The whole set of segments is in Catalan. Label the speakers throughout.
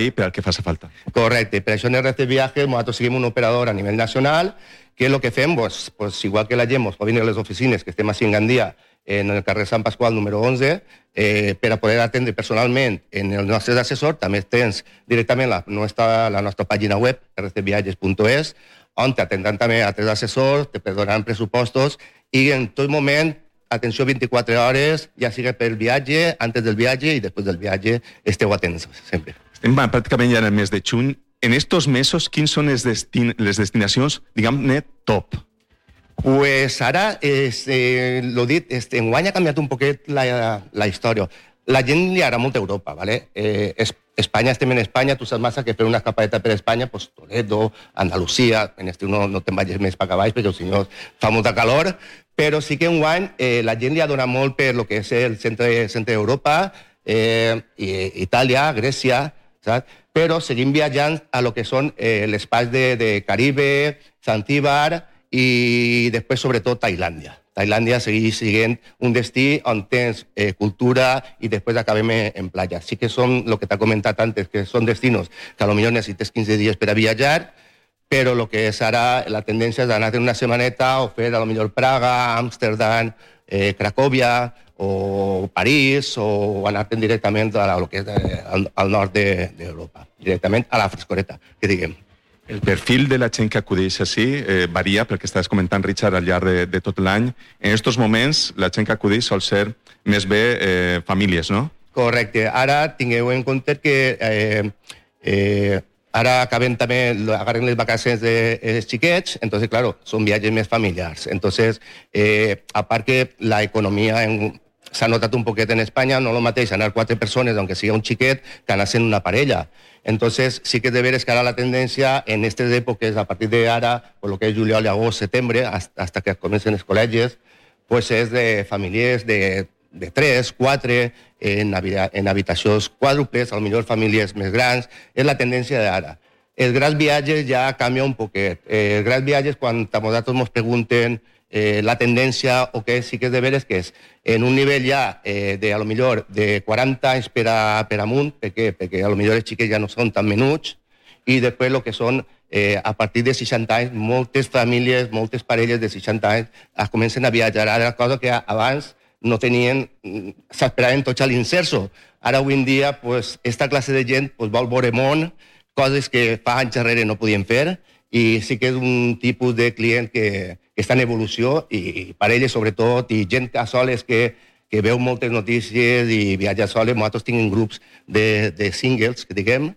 Speaker 1: per al que faci falta.
Speaker 2: Correcte, per això en RC Viajes nosaltres seguim un operador a nivell nacional, que el que fem, igual que la gent, pot venir a les oficines, que estem a Gandia, en el carrer Sant Pasqual número 11, per a poder atendre personalment en els nostres assessors. També tens directament la nostra pàgina web, rcviajes.es, on t'atendran també altres assessors, te donaran pressupostos i en tot moment atenció 24 hores, ja sigui pel viatge, antes del viatge i després del viatge, esteu atents sempre.
Speaker 1: Estem pràcticament ja en el mes de juny. En estos mesos, quins són les destinacions, diguem-ne, top?
Speaker 2: Pues ara, l'ho dit, enguany ha canviat un poquet la història. La gent li agrada molt a Europa, ¿vale? Espanya, estem en Espanya, tu saps massa que fer una escapadeta per Espanya, pues Toledo, Andalusia, en estiu no te'n vagis més per acabar, perquè si no fa molta calor, però sí que enguany la gent li ha donat molt per lo que és el centre d'Europa, Itàlia, Grècia, saps? Però seguim viatjant a lo que són l'espai de Caribe, Zanzíbar i després, sobretot, Tailàndia. Tailàndia segueix sent un destí on tens cultura i després acabem en platja. Sí que són, el que t'ha comentat antes, que són destinos que potser necessites 15 dies per a viatjar, però el que és ara la tendència és d'anar una setmaneta o fer potser Praga, Amsterdam, Cracòvia o París o anar-te'n directament al que és al nord d'Europa, directament a la frescoreta, que diguem.
Speaker 1: El perfil de la gent que acudeix així varia, perquè estàs comentant, Richard, al llarg de tot l'any. En aquests moments, la gent que acudeix sol ser més bé famílies, no?
Speaker 2: Correcte. Ara tingueu en compte que ara acabem també, agarren les vacances dels xiquets, entonces, claro, són viatges més familiars. Entonces, a part que l'economia s'ha notat un poquet en Espanya, no el mateix anar 4 persones, aunque sigui un xiquet, que anar sent una parella. Entonces, sí que de veres que ara la tendència en aquestes èpoques, a partir d'ara, por lo que és juliol, agost, setembre, hasta que comencen els col·legis, pues és de famílies de 3, 4, en habitacions quàdruples, potser famílies més grans, és la tendència d'ara. Els grans viatges ja canvia un poquet. Els grans viatges, quan a nosaltres ens pregunten la tendència o què sí que és de veres que és en un nivell ja potser de 40 anys per amunt, perquè potser els xiquets ja no són tan menuts, i després el que són a partir de 60 anys, moltes famílies, moltes parelles de 60 anys comencen a viatjar. Ara, cosa que abans no tenien, s'esperaven tots a l'inserso. Ara, avui en dia, aquesta classe de gent vol veure món, coses que fa anys darrere no podien fer, i sí que és un tipus de client que està en evolució, i parelles sobretot, i gent a soles que veu moltes notícies i viatja soles. Nosaltres tenim grups de singles, que diguem,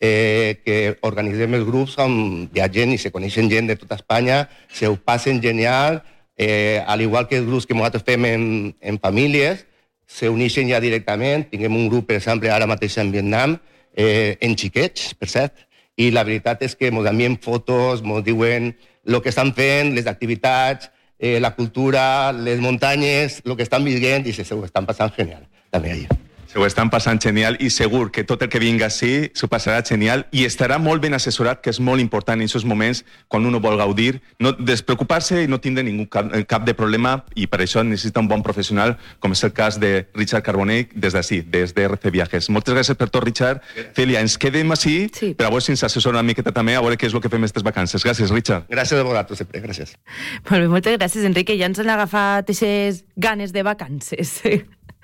Speaker 2: que organitzem els grups on viatgen i se coneixen gent de tota Espanya, se ho passen genial, al igual que els grups que nosaltres fem en famílies, se uneixen ja directament. Tinguem un grup, per exemple, ara mateix en Vietnam, en xiquets, per cert, i la veritat és que ens envien fotos, ens diuen el que estan fent, les activitats, la cultura, les muntanyes, el que estan vivint, i se ho estan passant genial, també allà.
Speaker 1: Se ho estan passant genial i segur que tot el que vinga així s'ho passarà genial i estarà molt ben assessorat, que és molt important en aquests moments quan un vol gaudir, no despreocupar-se i no tindre cap de problema, i per això necessita un bon professional, com és el cas de Richard Carbonell, des d'ací, des de RC Viajes. Moltes gràcies per tot, Richard. Cèlia, ens quedem així, per a veure si ens assessora una miqueta també, a veure què és el que fem aquestes vacances. Gràcies, Richard.
Speaker 2: Gràcies a vosaltres, sempre. Gràcies.
Speaker 3: Molt bé, moltes gràcies, Enrique. Ja ens han agafat aquestes ganes de vacances.